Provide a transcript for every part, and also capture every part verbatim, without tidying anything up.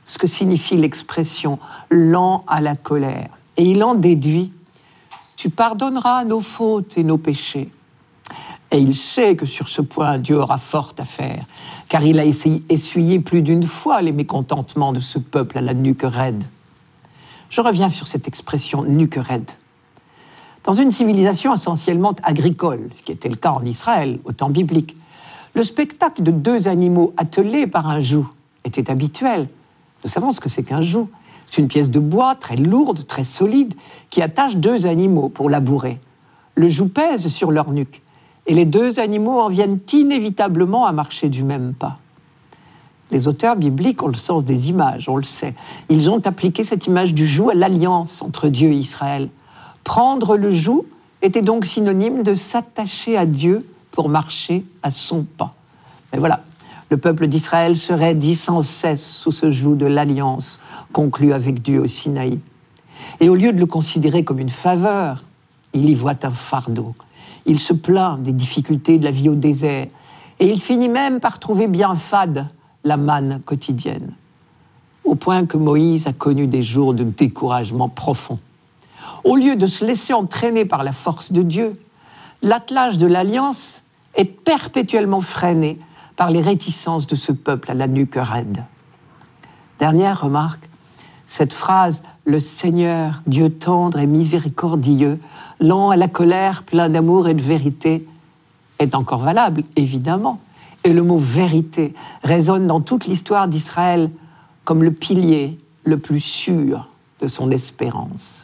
ce que signifie l'expression « lent à la colère ». Et il en déduit « Tu pardonneras nos fautes et nos péchés ». Et il sait que sur ce point, Dieu aura fort à faire, car il a essayé, essuyé plus d'une fois les mécontentements de ce peuple à la nuque raide. Je reviens sur cette expression « nuque raide ». Dans une civilisation essentiellement agricole, ce qui était le cas en Israël au temps biblique, le spectacle de deux animaux attelés par un joug était habituel. Nous savons ce que c'est qu'un joug. C'est une pièce de bois très lourde, très solide, qui attache deux animaux pour labourer. Le joug pèse sur leur nuque, et les deux animaux en viennent inévitablement à marcher du même pas. Les auteurs bibliques ont le sens des images, on le sait. Ils ont appliqué cette image du joug à l'alliance entre Dieu et Israël. Prendre le joug était donc synonyme de s'attacher à Dieu pour marcher à son pas. Mais voilà, le peuple d'Israël se raidit sans cesse sous ce joug de l'alliance conclue avec Dieu au Sinaï. Et au lieu de le considérer comme une faveur, il y voit un fardeau. Il se plaint des difficultés de la vie au désert et il finit même par trouver bien fade la manne quotidienne, au point que Moïse a connu des jours de découragement profond. Au lieu de se laisser entraîner par la force de Dieu, l'attelage de l'Alliance est perpétuellement freiné par les réticences de ce peuple à la nuque raide. Dernière remarque, cette phrase « Le Seigneur, Dieu tendre et miséricordieux, lent à la colère, plein d'amour et de vérité » est encore valable, évidemment. Et le mot « vérité » résonne dans toute l'histoire d'Israël comme le pilier le plus sûr de son espérance.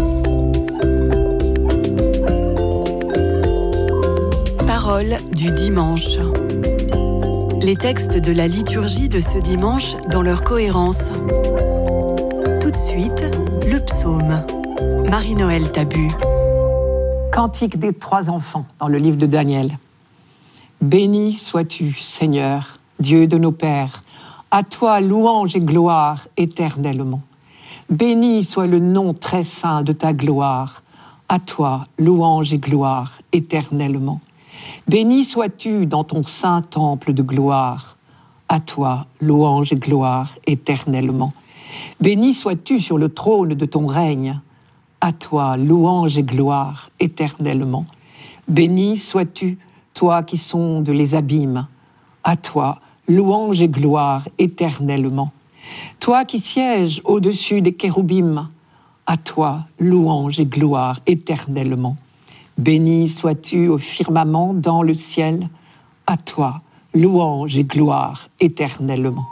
Parole du dimanche. Les textes de la liturgie de ce dimanche dans leur cohérence. Tout de suite, le psaume. Marie-Noël Tabu. Cantique des trois enfants dans le livre de Daniel. Béni sois-tu, Seigneur, Dieu de nos pères, à toi louange et gloire éternellement. Béni soit le nom très saint de ta gloire, à toi louange et gloire éternellement. Béni sois-tu dans ton saint temple de gloire, à toi louange et gloire éternellement. Béni sois-tu sur le trône de ton règne, à toi louange et gloire éternellement. Béni sois-tu, toi qui sondes les abîmes, à toi louange et gloire éternellement. Toi qui sièges au-dessus des kéroubim, à toi louange et gloire éternellement. Béni sois-tu au firmament dans le ciel, à toi louange et gloire éternellement.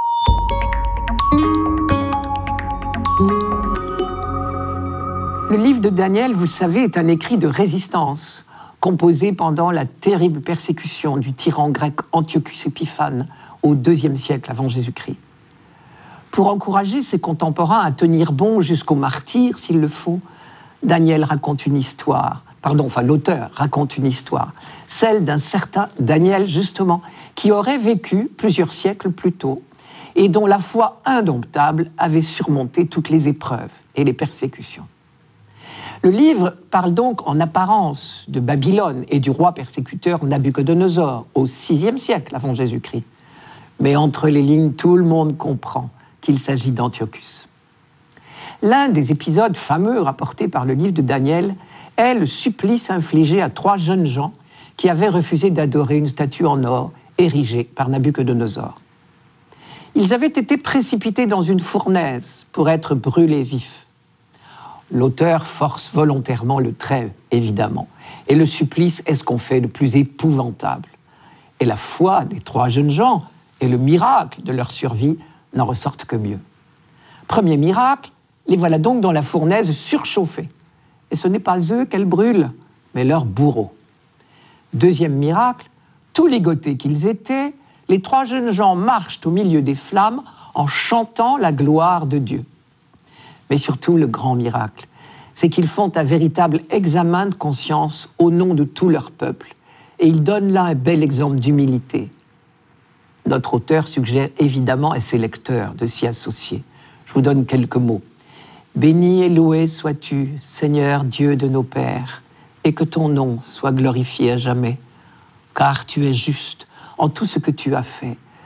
Le livre de Daniel, vous le savez, est un écrit de résistance, composé pendant la terrible persécution du tyran grec Antiochus Épiphane au deuxième siècle avant Jésus-Christ. Pour encourager ses contemporains à tenir bon jusqu'au martyre, s'il le faut, Daniel raconte une histoire, pardon, enfin l'auteur raconte une histoire, celle d'un certain Daniel, justement, qui aurait vécu plusieurs siècles plus tôt et dont la foi indomptable avait surmonté toutes les épreuves et les persécutions. Le livre parle donc en apparence de Babylone et du roi persécuteur Nabuchodonosor au sixième siècle avant Jésus-Christ. Mais entre les lignes, tout le monde comprend qu'il s'agit d'Antiochus. L'un des épisodes fameux rapportés par le livre de Daniel est le supplice infligé à trois jeunes gens qui avaient refusé d'adorer une statue en or érigée par Nabuchodonosor. Ils avaient été précipités dans une fournaise pour être brûlés vifs. L'auteur force volontairement le trait, évidemment, et le supplice est ce qu'on fait de plus épouvantable. Et la foi des trois jeunes gens et le miracle de leur survie n'en ressortent que mieux. Premier miracle, les voilà donc dans la fournaise surchauffée. Et ce n'est pas eux qu'elle brûle, mais leurs bourreaux. Deuxième miracle, tous ligotés qu'ils étaient, les trois jeunes gens marchent au milieu des flammes en chantant la gloire de Dieu. Mais surtout, le grand miracle, c'est qu'ils font un véritable examen de conscience au nom de tout leur peuple. Et ils donnent là un bel exemple d'humilité. Notre auteur suggère évidemment à ses lecteurs de s'y associer. Je vous donne quelques mots. « Béni et loué sois-tu, Seigneur Dieu de nos pères, et que ton nom soit glorifié à jamais, car tu es juste en tout ce que tu as fait.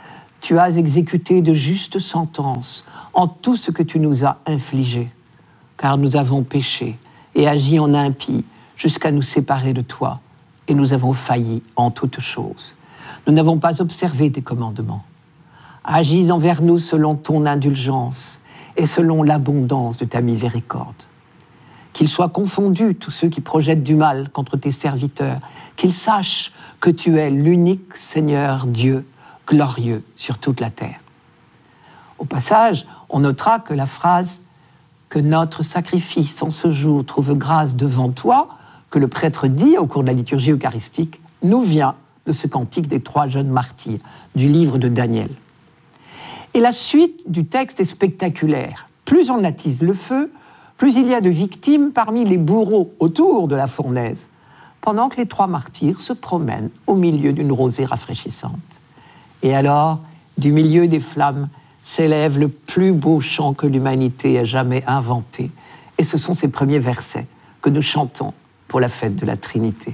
tu as exécuté de justes sentences en tout ce que tu nous as infligé, car nous avons péché et agi en impie jusqu'à nous séparer de toi, et nous avons failli en toutes choses. Nous n'avons pas observé tes commandements. Agis envers nous selon ton indulgence et selon l'abondance de ta miséricorde. Qu'ils soient confondus tous ceux qui projettent du mal contre tes serviteurs, qu'ils sachent que tu es l'unique Seigneur Dieu, glorieux sur toute la terre. Au passage, on notera que la phrase « que notre sacrifice en ce jour trouve grâce devant toi » que le prêtre dit au cours de la liturgie eucharistique nous vient de ce cantique des trois jeunes martyrs du livre de Daniel. Et la suite du texte est spectaculaire. Plus on attise le feu, plus il y a de victimes parmi les bourreaux autour de la fournaise, pendant que les trois martyrs se promènent au milieu d'une rosée rafraîchissante. Et alors, du milieu des flammes, s'élève le plus beau chant que l'humanité ait jamais inventé. Et ce sont ces premiers versets que nous chantons pour la fête de la Trinité.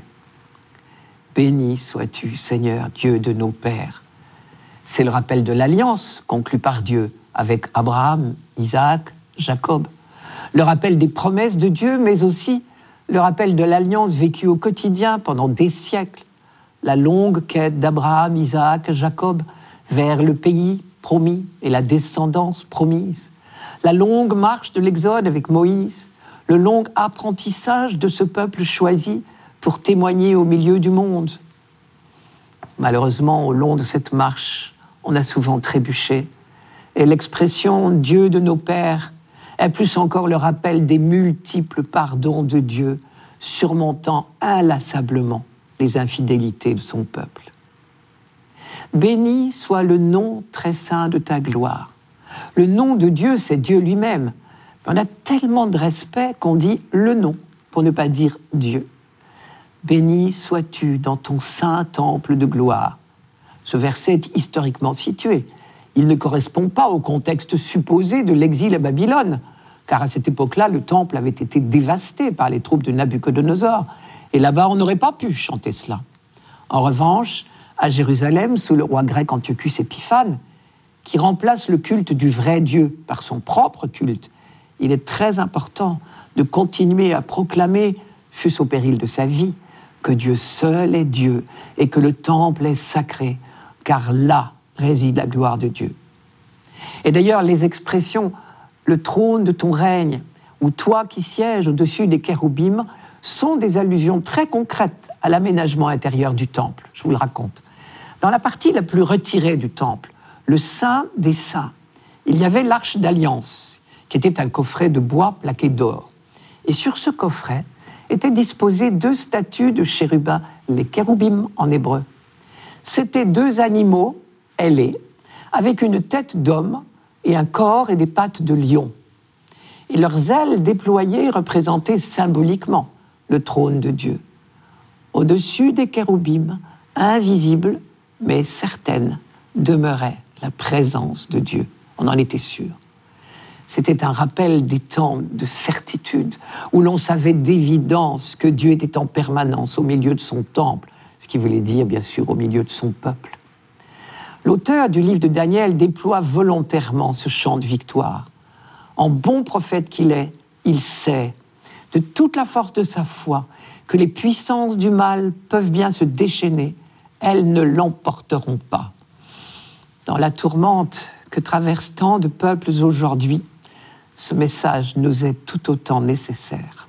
Béni sois-tu, Seigneur, Dieu de nos pères. C'est le rappel de l'alliance conclue par Dieu avec Abraham, Isaac, Jacob. Le rappel des promesses de Dieu, mais aussi le rappel de l'alliance vécue au quotidien pendant des siècles. La longue quête d'Abraham, Isaac, Jacob vers le pays promis et la descendance promise. La longue marche de l'Exode avec Moïse. Le long apprentissage de ce peuple choisi pour témoigner au milieu du monde. Malheureusement, au long de cette marche, on a souvent trébuché. Et l'expression « Dieu de nos pères » est plus encore le rappel des multiples pardons de Dieu, surmontant inlassablement les infidélités de son peuple. Béni soit le nom très saint de ta gloire. Le nom de Dieu, c'est Dieu lui-même. On a tellement de respect qu'on dit le nom, pour ne pas dire Dieu. Béni sois-tu dans ton saint temple de gloire. Ce verset est historiquement situé. Il ne correspond pas au contexte supposé de l'exil à Babylone, car à cette époque-là, le temple avait été dévasté par les troupes de Nabuchodonosor, et là-bas, on n'aurait pas pu chanter cela. En revanche, à Jérusalem, sous le roi grec Antiochus Épiphane, qui remplace le culte du vrai Dieu par son propre culte, il est très important de continuer à proclamer, fût-ce au péril de sa vie, que Dieu seul est Dieu et que le temple est sacré, car là réside la gloire de Dieu. Et d'ailleurs, les expressions « le trône de ton règne » ou « toi qui sièges au-dessus des kéroubim » sont des allusions très concrètes à l'aménagement intérieur du temple. Je vous le raconte. Dans la partie la plus retirée du temple, le Saint des Saints, il y avait l'Arche d'Alliance, qui était un coffret de bois plaqué d'or. Et sur ce coffret étaient disposées deux statues de chérubins, les kéroubim en hébreu. C'étaient deux animaux ailés, avec une tête d'homme et un corps et des pattes de lion. Et leurs ailes déployées représentaient symboliquement le trône de Dieu. Au-dessus des kéroubim, invisible mais certaine, demeurait la présence de Dieu. On en était sûr. C'était un rappel des temps de certitude, où l'on savait d'évidence que Dieu était en permanence au milieu de son temple, ce qui voulait dire, bien sûr, au milieu de son peuple. L'auteur du livre de Daniel déploie volontairement ce chant de victoire. En bon prophète qu'il est, il sait, de toute la force de sa foi, que les puissances du mal peuvent bien se déchaîner, elles ne l'emporteront pas. Dans la tourmente que traversent tant de peuples aujourd'hui, ce message nous est tout autant nécessaire.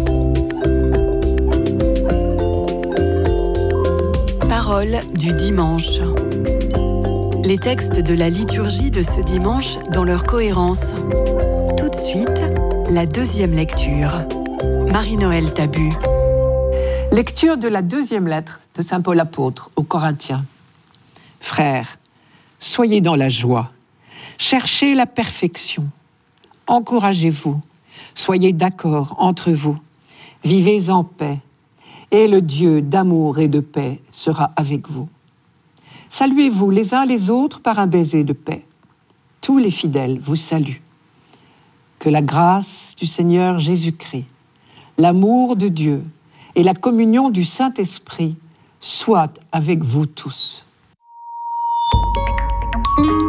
Parole du dimanche. Les textes de la liturgie de ce dimanche dans leur cohérence. Tout de suite, la deuxième lecture. Marie-Noël Tabu. Lecture de la deuxième lettre de saint Paul apôtre aux Corinthiens. Frères, soyez dans la joie, cherchez la perfection, encouragez-vous, soyez d'accord entre vous, vivez en paix, et le Dieu d'amour et de paix sera avec vous. Saluez-vous les uns les autres par un baiser de paix. Tous les fidèles vous saluent. Que la grâce du Seigneur Jésus-Christ, l'amour de Dieu et la communion du Saint-Esprit soient avec vous tous.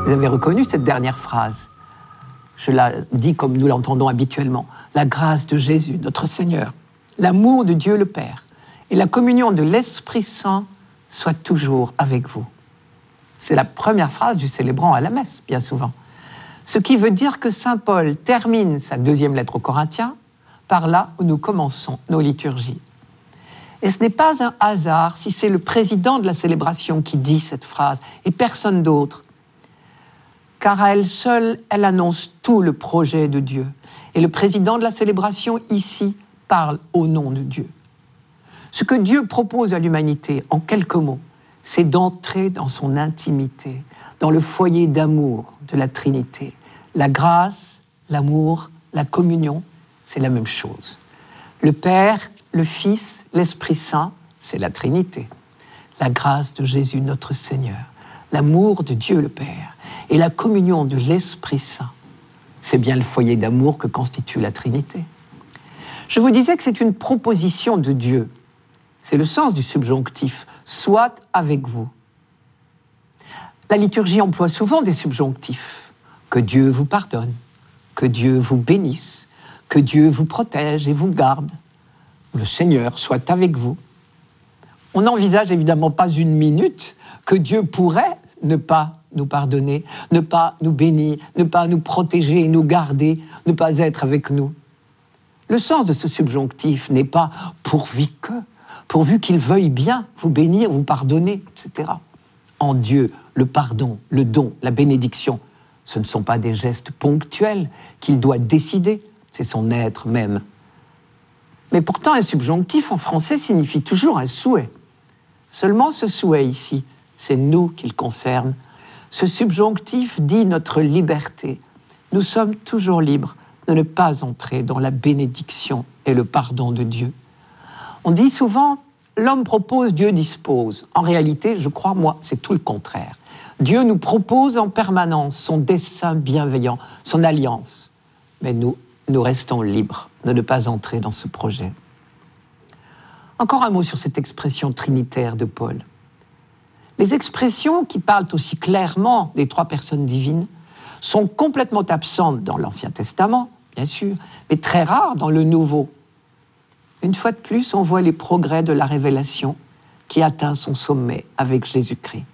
Vous avez reconnu cette dernière phrase. Je la dis comme nous l'entendons habituellement. La grâce de Jésus, notre Seigneur, l'amour de Dieu le Père et la communion de l'Esprit Saint soient toujours avec vous. C'est la première phrase du célébrant à la messe, bien souvent. Ce qui veut dire que saint Paul termine sa deuxième lettre aux Corinthiens par là où nous commençons nos liturgies. Et ce n'est pas un hasard si c'est le président de la célébration qui dit cette phrase et personne d'autre. Car à elle seule, elle annonce tout le projet de Dieu. Et le président de la célébration, ici, parle au nom de Dieu. Ce que Dieu propose à l'humanité, en quelques mots, c'est d'entrer dans son intimité, dans le foyer d'amour de la Trinité. La grâce, l'amour, la communion, c'est la même chose. Le Père, le Fils, l'Esprit Saint, c'est la Trinité. La grâce de Jésus, notre Seigneur, l'amour de Dieu le Père et la communion de l'Esprit Saint, c'est bien le foyer d'amour que constitue la Trinité. Je vous disais que c'est une proposition de Dieu. C'est le sens du subjonctif « soit avec vous ». La liturgie emploie souvent des subjonctifs. Que Dieu vous pardonne, que Dieu vous bénisse, que Dieu vous protège et vous garde. Le Seigneur soit avec vous. On n'envisage évidemment pas une minute que Dieu pourrait ne pas nous pardonner, ne pas nous bénir, ne pas nous protéger et nous garder, ne pas être avec nous. Le sens de ce subjonctif n'est pas « pourvu que », pourvu qu'il veuille bien vous bénir, vous pardonner, et cetera. En Dieu, le pardon, le don, la bénédiction, ce ne sont pas des gestes ponctuels qu'il doit décider, c'est son être même. Mais pourtant, un subjonctif en français signifie toujours un souhait. Seulement ce souhait ici, c'est nous qu'il concerne. Ce subjonctif dit notre liberté. Nous sommes toujours libres de ne pas entrer dans la bénédiction et le pardon de Dieu. On dit souvent, l'homme propose, Dieu dispose. En réalité, je crois, moi, c'est tout le contraire. Dieu nous propose en permanence son dessein bienveillant, son alliance. Mais nous, nous restons libres de ne pas entrer dans ce projet. Encore un mot sur cette expression trinitaire de Paul. Les expressions qui parlent aussi clairement des trois personnes divines sont complètement absentes dans l'Ancien Testament, bien sûr, mais très rares dans le Nouveau. Une fois de plus, on voit les progrès de la révélation qui atteint son sommet avec Jésus-Christ.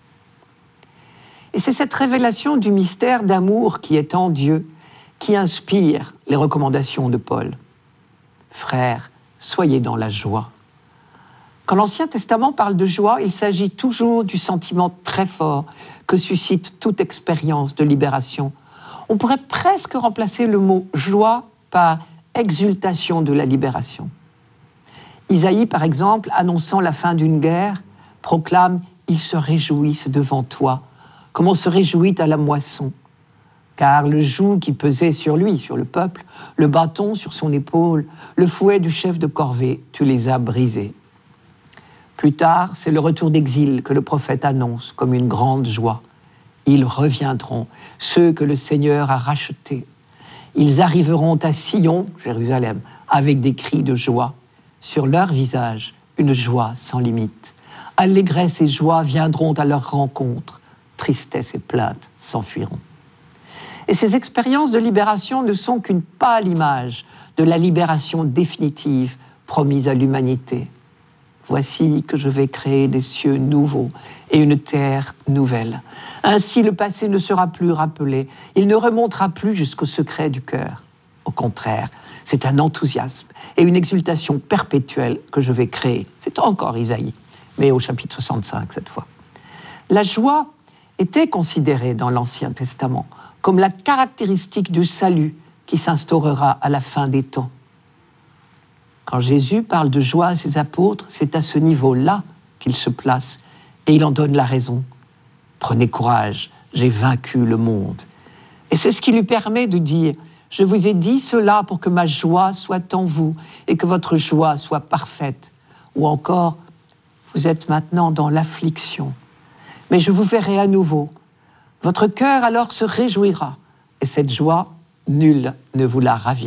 Et c'est cette révélation du mystère d'amour qui est en Dieu qui inspire les recommandations de Paul. Frères, soyez dans la joie. Quand l'Ancien Testament parle de joie, il s'agit toujours du sentiment très fort que suscite toute expérience de libération. On pourrait presque remplacer le mot joie par exultation de la libération. Isaïe, par exemple, annonçant la fin d'une guerre, proclame « Ils se réjouissent devant toi, comme on se réjouit à la moisson. » Car le joug qui pesait sur lui, sur le peuple, le bâton sur son épaule, le fouet du chef de corvée, tu les as brisés. Plus tard, c'est le retour d'exil que le prophète annonce comme une grande joie. Ils reviendront, ceux que le Seigneur a rachetés. Ils arriveront à Sion, Jérusalem, avec des cris de joie. Sur leur visage, une joie sans limite. Allégresse et joie viendront à leur rencontre. Tristesse et plainte s'enfuiront. Et ces expériences de libération ne sont qu'une pâle image de la libération définitive promise à l'humanité. Voici que je vais créer des cieux nouveaux et une terre nouvelle. Ainsi, le passé ne sera plus rappelé. Il ne remontera plus jusqu'au secret du cœur. Au contraire, c'est un enthousiasme et une exultation perpétuelle que je vais créer. C'est encore Isaïe, mais au chapitre soixante-cinq cette fois. La joie était considérée dans l'Ancien Testament comme la caractéristique du salut qui s'instaurera à la fin des temps. Quand Jésus parle de joie à ses apôtres, c'est à ce niveau-là qu'il se place et il en donne la raison. Prenez courage, j'ai vaincu le monde. Et c'est ce qui lui permet de dire « Je vous ai dit cela pour que ma joie soit en vous et que votre joie soit parfaite. » Ou encore « Vous êtes maintenant dans l'affliction, mais je vous verrai à nouveau. Votre cœur alors se réjouira et cette joie, nul ne vous la ravira. »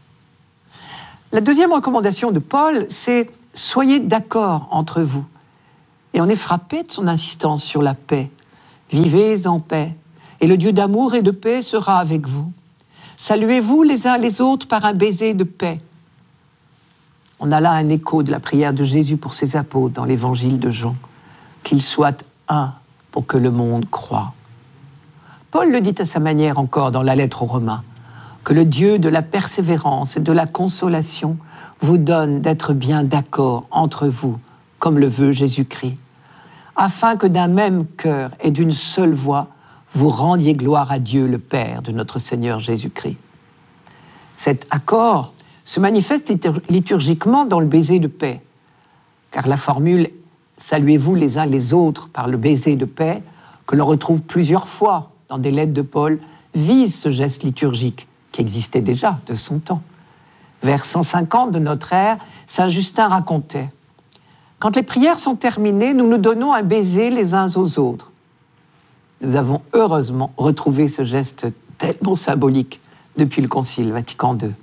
La deuxième recommandation de Paul, c'est « Soyez d'accord entre vous ». Et on est frappé de son insistance sur la paix. « Vivez en paix ». et le Dieu d'amour et de paix sera avec vous. Saluez-vous les uns les autres par un baiser de paix. » On a là un écho de la prière de Jésus pour ses apôtres dans l'évangile de Jean. Qu'ils soient un pour que le monde croie. Paul le dit à sa manière encore dans la lettre aux Romains, que le Dieu de la persévérance et de la consolation vous donne d'être bien d'accord entre vous, comme le veut Jésus-Christ, afin que d'un même cœur et d'une seule voix, vous rendiez gloire à Dieu, le Père de notre Seigneur Jésus-Christ. Cet accord se manifeste liturgiquement dans le baiser de paix, car la formule « saluez-vous les uns les autres par le baiser de paix » que l'on retrouve plusieurs fois dans des lettres de Paul, vise ce geste liturgique qui existait déjà de son temps. Vers cent cinquante de notre ère, saint Justin racontait « Quand les prières sont terminées, nous nous donnons un baiser les uns aux autres. » Nous avons heureusement retrouvé ce geste tellement symbolique depuis le Concile Vatican deux.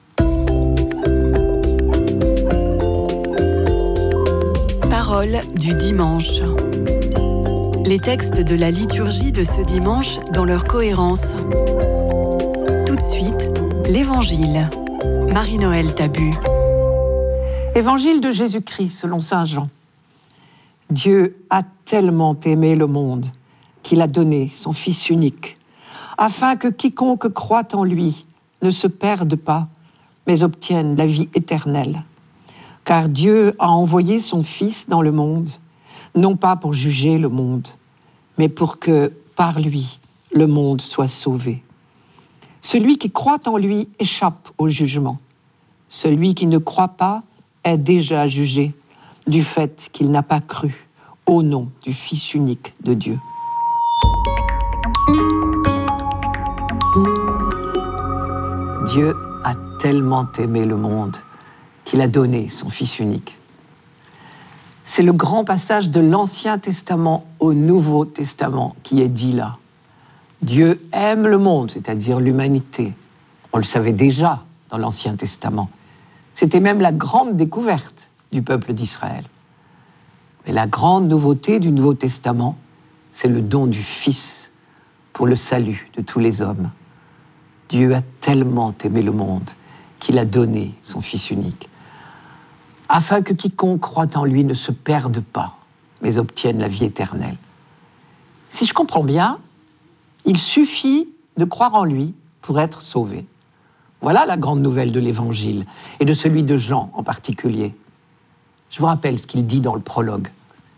Parole du dimanche. Les textes de la liturgie de ce dimanche dans leur cohérence. Tout de suite, l'Évangile. Marie-Noël Tabu. Évangile de Jésus-Christ selon saint Jean. Dieu a tellement aimé le monde qu'il a donné son Fils unique, afin que quiconque croit en lui ne se perde pas, mais obtienne la vie éternelle. Car Dieu a envoyé son Fils dans le monde, non pas pour juger le monde, mais pour que, par lui, le monde soit sauvé. Celui qui croit en lui échappe au jugement. Celui qui ne croit pas est déjà jugé du fait qu'il n'a pas cru au nom du Fils unique de Dieu. Dieu a tellement aimé le monde qu'il a donné son Fils unique. C'est le grand passage de l'Ancien Testament au Nouveau Testament qui est dit là. Dieu aime le monde, c'est-à-dire l'humanité. On le savait déjà dans l'Ancien Testament. C'était même la grande découverte du peuple d'Israël. Mais la grande nouveauté du Nouveau Testament, c'est le don du Fils pour le salut de tous les hommes. Dieu a tellement aimé le monde qu'il a donné son Fils unique, afin que quiconque croit en lui ne se perde pas, mais obtienne la vie éternelle. Si je comprends bien, il suffit de croire en lui pour être sauvé. Voilà la grande nouvelle de l'Évangile, et de celui de Jean en particulier. Je vous rappelle ce qu'il dit dans le prologue.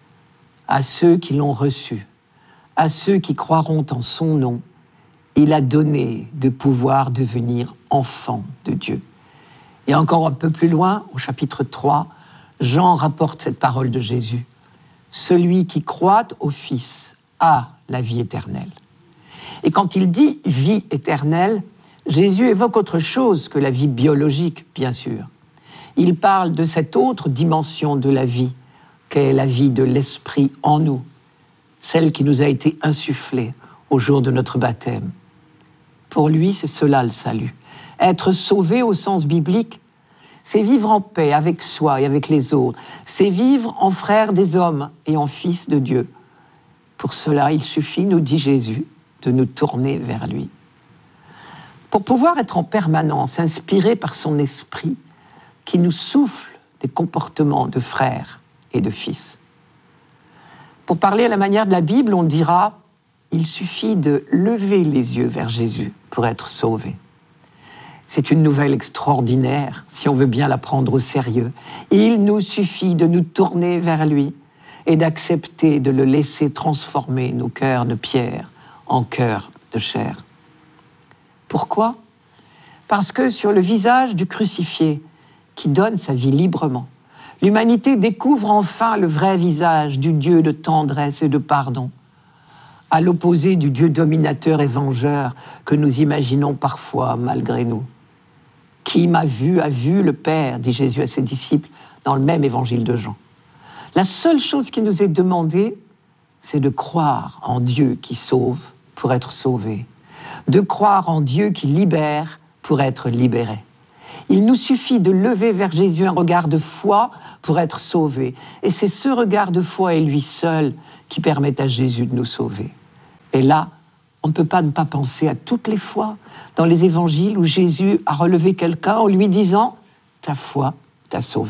« À ceux qui l'ont reçu, à ceux qui croiront en son nom, il a donné de pouvoir devenir enfants de Dieu. » Et encore un peu plus loin, au chapitre trois, Jean rapporte cette parole de Jésus. « Celui qui croit au Fils a la vie éternelle. » Et quand il dit « vie éternelle », Jésus évoque autre chose que la vie biologique, bien sûr. Il parle de cette autre dimension de la vie, qu'est la vie de l'Esprit en nous, celle qui nous a été insufflée au jour de notre baptême. Pour lui, c'est cela le salut. Être sauvé au sens biblique, c'est vivre en paix avec soi et avec les autres. C'est vivre en frère des hommes et en fils de Dieu. Pour cela, il suffit, nous dit Jésus, de nous tourner vers lui. Pour pouvoir être en permanence inspiré par son esprit qui nous souffle des comportements de frères et de fils. Pour parler à la manière de la Bible, on dira « il suffit de lever les yeux vers Jésus pour être sauvé ». C'est une nouvelle extraordinaire, si on veut bien la prendre au sérieux. Il nous suffit de nous tourner vers lui et d'accepter de le laisser transformer nos cœurs de pierre en cœurs de chair. Pourquoi ? Parce que sur le visage du crucifié, qui donne sa vie librement, l'humanité découvre enfin le vrai visage du Dieu de tendresse et de pardon, à l'opposé du Dieu dominateur et vengeur que nous imaginons parfois malgré nous. Qui m'a vu a vu le Père, dit Jésus à ses disciples dans le même évangile de Jean. La seule chose qui nous est demandée, c'est de croire en Dieu qui sauve pour être sauvé, de croire en Dieu qui libère pour être libéré. Il nous suffit de lever vers Jésus un regard de foi pour être sauvé. Et c'est ce regard de foi et lui seul qui permet à Jésus de nous sauver. Et là, On ne peut pas ne pas penser à toutes les fois dans les évangiles où Jésus a relevé quelqu'un en lui disant « Ta foi t'a sauvé ».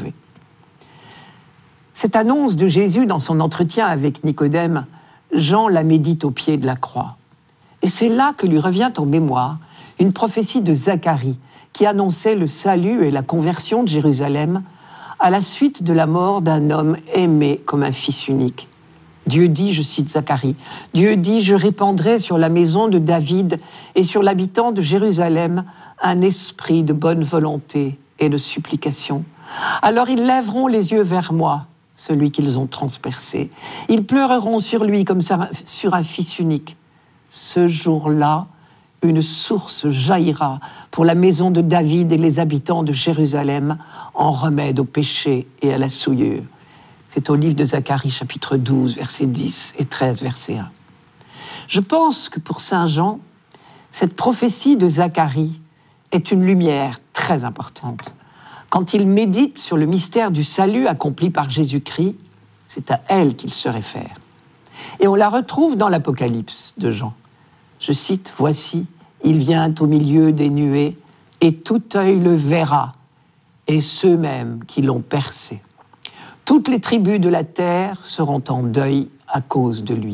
Cette annonce de Jésus dans son entretien avec Nicodème, Jean la médite au pied de la croix. Et c'est là que lui revient en mémoire une prophétie de Zacharie qui annonçait le salut et la conversion de Jérusalem à la suite de la mort d'un homme aimé comme un fils unique. Dieu dit, je cite Zacharie, « Dieu dit, je répandrai sur la maison de David et sur l'habitant de Jérusalem un esprit de bonne volonté et de supplication. Alors ils lèveront les yeux vers moi, celui qu'ils ont transpercé. Ils pleureront sur lui comme sur un fils unique. Ce jour-là, une source jaillira pour la maison de David et les habitants de Jérusalem en remède au péché et à la souillure. » C'est au livre de Zacharie, chapitre douze, versets dix et treize, verset un. Je pense que pour saint Jean, cette prophétie de Zacharie est une lumière très importante. Quand il médite sur le mystère du salut accompli par Jésus-Christ, c'est à elle qu'il se réfère. Et on la retrouve dans l'Apocalypse de Jean. Je cite, « Voici, il vient au milieu des nuées, et tout œil le verra, et ceux-mêmes qui l'ont percé. Toutes les tribus de la terre seront en deuil à cause de lui. »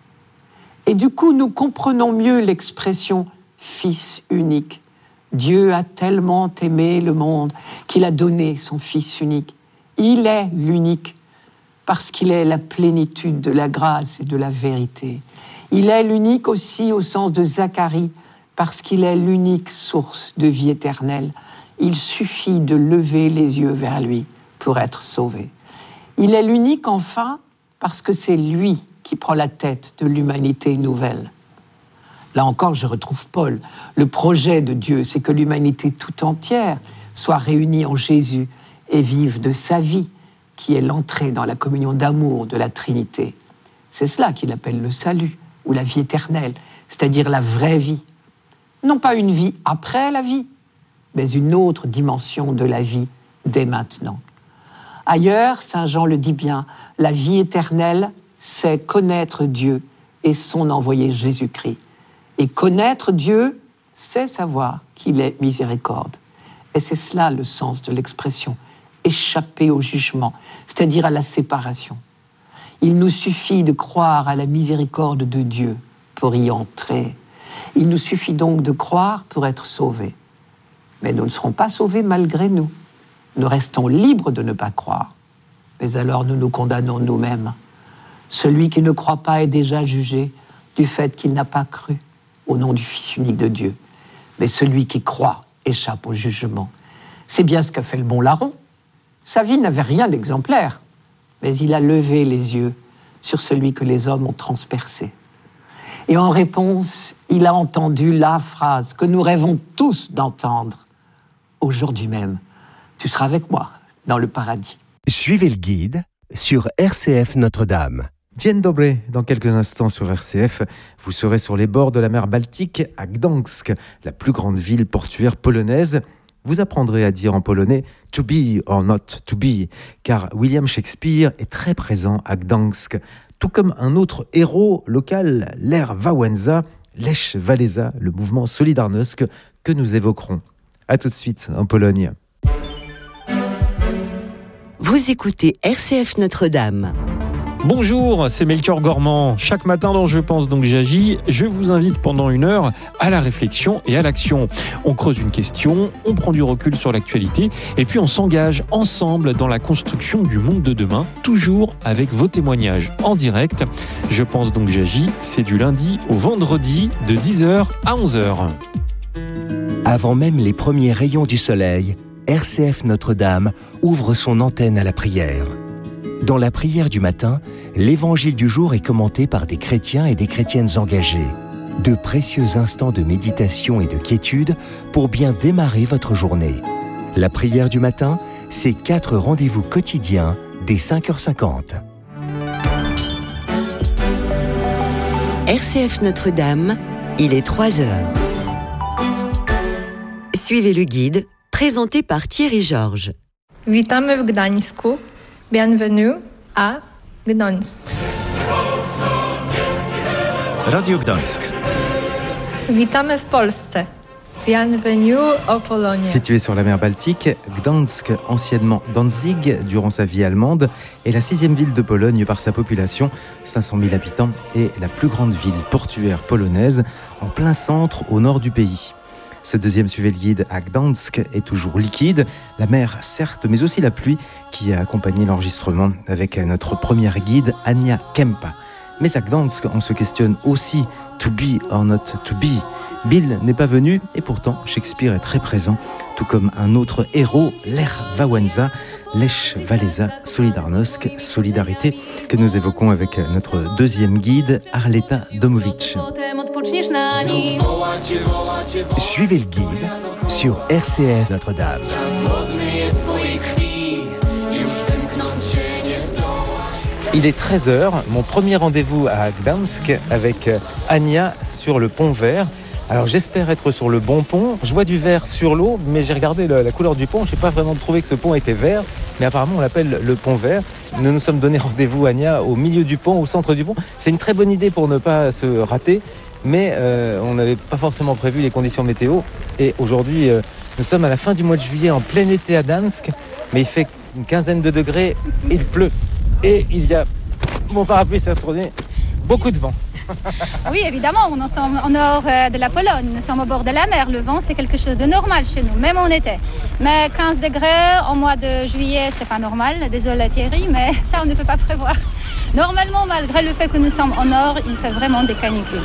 Et du coup, nous comprenons mieux l'expression « Fils unique ». Dieu a tellement aimé le monde qu'il a donné son Fils unique. Il est l'unique parce qu'il est la plénitude de la grâce et de la vérité. Il est l'unique aussi au sens de Zacharie parce qu'il est l'unique source de vie éternelle. Il suffit de lever les yeux vers lui pour être sauvé. Il est l'unique enfin parce que c'est lui qui prend la tête de l'humanité nouvelle. Là encore, je retrouve Paul. Le projet de Dieu, c'est que l'humanité tout entière soit réunie en Jésus et vive de sa vie, qui est l'entrée dans la communion d'amour de la Trinité. C'est cela qu'il appelle le salut, ou la vie éternelle, c'est-à-dire la vraie vie. Non pas une vie après la vie, mais une autre dimension de la vie dès maintenant. Ailleurs, saint Jean le dit bien, la vie éternelle, c'est connaître Dieu et son envoyé Jésus-Christ. Et connaître Dieu, c'est savoir qu'il est miséricorde. Et c'est cela le sens de l'expression « échapper au jugement », c'est-à-dire à la séparation. Il nous suffit de croire à la miséricorde de Dieu pour y entrer. Il nous suffit donc de croire pour être sauvés. Mais nous ne serons pas sauvés malgré nous. Nous restons libres de ne pas croire. Mais alors nous nous condamnons nous-mêmes. Celui qui ne croit pas est déjà jugé du fait qu'il n'a pas cru au nom du Fils unique de Dieu. Mais celui qui croit échappe au jugement. C'est bien ce qu'a fait le bon larron. Sa vie n'avait rien d'exemplaire, mais il a levé les yeux sur celui que les hommes ont transpercé. Et en réponse, il a entendu la phrase que nous rêvons tous d'entendre. Aujourd'hui même, tu seras avec moi dans le paradis. Suivez le guide sur R C F Notre-Dame. Dzień dobry, dans quelques instants sur R C F, vous serez sur les bords de la mer Baltique à Gdańsk, la plus grande ville portuaire polonaise. Vous apprendrez à dire en polonais « to be or not to be », car William Shakespeare est très présent à Gdańsk, tout comme un autre héros local, Lech Wałęsa, Lech Wałęsa, le mouvement Solidarność que nous évoquerons. A tout de suite en Pologne. Vous écoutez R C F Notre-Dame. Bonjour, c'est Melchior Gormand. Chaque matin dans Je pense donc j'agis, je vous invite pendant une heure à la réflexion et à l'action. On creuse une question, on prend du recul sur l'actualité et puis on s'engage ensemble dans la construction du monde de demain, toujours avec vos témoignages en direct. Je pense donc j'agis, c'est du lundi au vendredi de dix heures à onze heures. Avant même les premiers rayons du soleil, R C F Notre-Dame ouvre son antenne à la prière. Dans la prière du matin, l'évangile du jour est commenté par des chrétiens et des chrétiennes engagés. De précieux instants de méditation et de quiétude pour bien démarrer votre journée. La prière du matin, c'est quatre rendez-vous quotidiens dès cinq heures cinquante. R C F Notre-Dame, il est trois heures. Suivez le guide, présenté par Thierry Georges. Witamy w Gdańsku. Bienvenue à Gdańsk. Radio Gdańsk. Witamy w Polsce. Bienvenue au Pologne. Située sur la mer Baltique, Gdansk, anciennement Danzig durant sa vie allemande, est la sixième ville de Pologne par sa population, cinq cent mille habitants, et la plus grande ville portuaire polonaise, en plein centre au nord du pays. Ce deuxième suivez le guide à Gdansk est toujours liquide, la mer certes, mais aussi la pluie qui a accompagné l'enregistrement avec notre première guide, Ania Kempa. Mais à Gdansk, on se questionne aussi to be or not to be. Bill n'est pas venu et pourtant Shakespeare est très présent, tout comme un autre héros, Lech Wałęsa, Lech Wałęsa Solidarność, Solidarité, que nous évoquons avec notre deuxième guide, Arleta Domowicz. Suivez le guide sur R C F Notre-Dame. Il est treize heures, mon premier rendez-vous à Gdansk avec Ania sur le pont vert. Alors j'espère être sur le bon pont. Je vois du vert sur l'eau, mais j'ai regardé la, la couleur du pont. Je n'ai pas vraiment trouvé que ce pont était vert, mais apparemment on l'appelle le pont vert. Nous nous sommes donné rendez-vous, Ania, au milieu du pont, au centre du pont. C'est une très bonne idée pour ne pas se rater, mais euh, on n'avait pas forcément prévu les conditions météo. Et aujourd'hui, euh, nous sommes à la fin du mois de juillet, en plein été à Gdansk, mais il fait une quinzaine de degrés, et il pleut. Et il y a, mon parapluie s'est retourné, beaucoup de vent. Oui, évidemment, nous sommes au nord de la Pologne, nous sommes au bord de la mer. Le vent, c'est quelque chose de normal chez nous, même en été. Mais quinze degrés au mois de juillet, c'est pas normal. Désolé Thierry, mais ça, on ne peut pas prévoir. Normalement, malgré le fait que nous sommes au nord, il fait vraiment des canicules.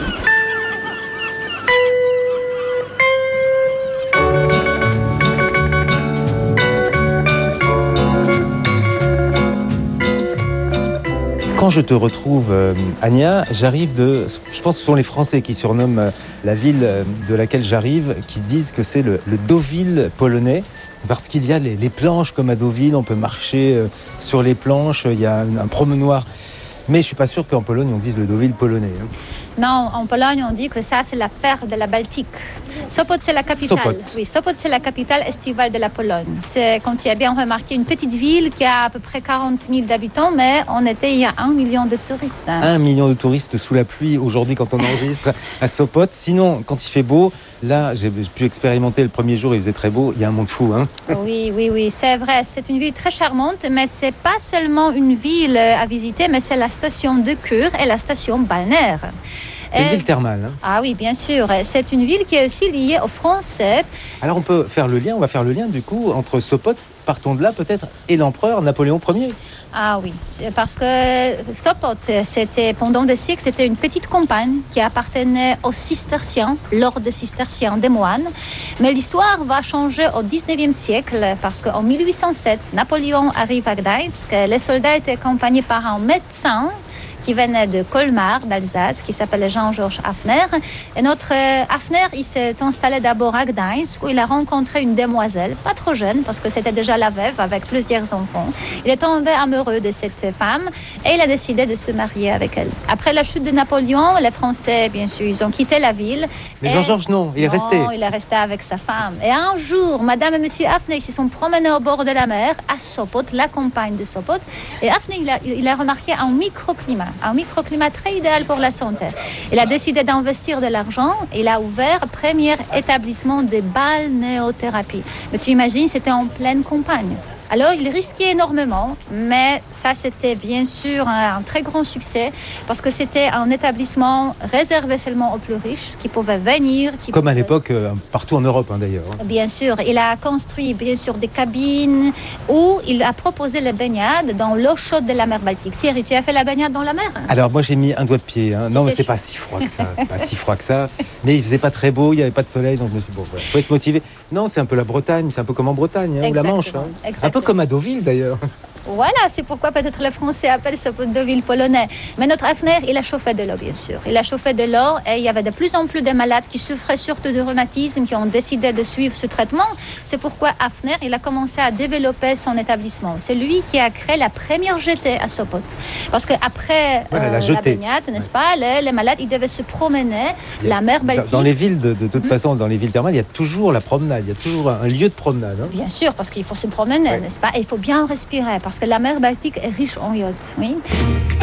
Quand je te retrouve, euh, Ania, j'arrive de... Je pense que ce sont les Français qui surnomment euh, la ville euh, de laquelle j'arrive, qui disent que c'est le, le Deauville polonais, parce qu'il y a les, les planches comme à Deauville, on peut marcher euh, sur les planches, il y a un, un promenoir. Mais je ne suis pas sûr qu'en Pologne, on dise le Deauville polonais. Hein. Non, en Pologne, on dit que ça, c'est la perle de la Baltique. Sopot, c'est la capitale. Sopot. Oui, Sopot, c'est la capitale estivale de la Pologne. C'est, comme tu as bien remarqué, une petite ville qui a à peu près quarante mille habitants, mais on était il y a un million de touristes. Hein. Un million de touristes sous la pluie aujourd'hui quand on enregistre à Sopot. Sinon, quand il fait beau, là, j'ai pu expérimenter le premier jour, il faisait très beau. Il y a un monde fou, hein. Oui, oui, oui, c'est vrai. C'est une ville très charmante, mais c'est pas seulement une ville à visiter, mais c'est la station de Kure et la station balnéaire. C'est une ville thermale. Hein. Ah oui, bien sûr. C'est une ville qui est aussi liée aux Français. Alors on peut faire le lien, on va faire le lien du coup entre Sopot, partons de là peut-être, et l'empereur Napoléon Ier. Ah oui, c'est parce que Sopot, c'était, pendant des siècles, c'était une petite campagne qui appartenait aux cisterciens, l'ordre cistercien des moines. Mais l'histoire va changer au dix-neuvième siècle parce qu'en mille huit cent sept, Napoléon arrive à Gdańsk. Les soldats étaient accompagnés par un médecin qui venait de Colmar, d'Alsace, qui s'appelait Jean-Georges Hafner. Et notre euh, Hafner, il s'est installé d'abord à Gdańsk, où il a rencontré une demoiselle, pas trop jeune, parce que c'était déjà la veuve, avec plusieurs enfants. Il est tombé amoureux de cette femme, et il a décidé de se marier avec elle. Après la chute de Napoléon, les Français, bien sûr, ils ont quitté la ville. Mais Jean-Georges, non, il est non, resté. Non, il est resté avec sa femme. Et un jour, madame et monsieur Hafner, ils se sont promenés au bord de la mer, à Sopot, la campagne de Sopot, et Hafner, il a, il a remarqué un microclimat. Un microclimat très idéal pour la santé. Il a décidé d'investir de l'argent. Il a ouvert un premier établissement de balnéothérapie. Mais tu imagines, c'était en pleine campagne. Alors, il risquait énormément, mais ça, c'était bien sûr un, un très grand succès parce que c'était un établissement réservé seulement aux plus riches qui pouvaient venir. Qui Comme pouvaient... à l'époque, euh, partout en Europe hein, d'ailleurs. Bien sûr, il a construit bien sûr des cabines où il a proposé les baignades dans l'eau chaude de la mer Baltique. Thierry, tu as fait la baignade dans la mer? Alors moi, j'ai mis un doigt de pied. Hein. Non, mais c'est pas si froid que ça. C'est pas si froid que ça. Mais il faisait pas très beau, il n'y avait pas de soleil, donc je me suis dit, bon, il faut être motivé. Non, c'est un peu la Bretagne, c'est un peu comme en Bretagne, hein, ou la Manche. Hein. Un peu comme à Deauville d'ailleurs. Voilà, c'est pourquoi peut-être les Français appellent ce Deauville polonais. Mais notre Hafner, il a chauffé de l'eau, bien sûr. Il a chauffé de l'eau et il y avait de plus en plus de malades qui souffraient surtout de rhumatisme, qui ont décidé de suivre ce traitement. C'est pourquoi Hafner, il a commencé à développer son établissement. C'est lui qui a créé la première jetée à Sopot. Parce qu'après voilà, euh, la, la baignade, n'est-ce ouais. pas, les, les malades, ils devaient se promener, a, la mer Baltique. Dans les villes, de, de toute mmh. façon, dans les villes thermales, il y a toujours la promenade, il y a toujours un lieu de promenade. Hein. Bien sûr, parce qu'il faut se promener, ouais. n'est-ce pas? Et il faut bien respirer, parce que la mer Baltique est riche en iode, oui.